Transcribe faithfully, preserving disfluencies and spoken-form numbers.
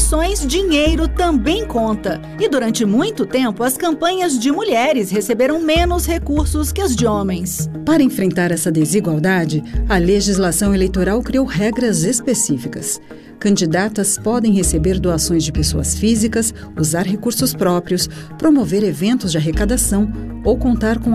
eleições, dinheiro também conta. E durante muito tempo, as campanhas de mulheres receberam menos recursos que as de homens. Para enfrentar essa desigualdade, a legislação eleitoral criou regras específicas. Candidatas podem receber doações de pessoas físicas, usar recursos próprios, promover eventos de arrecadação ou contar com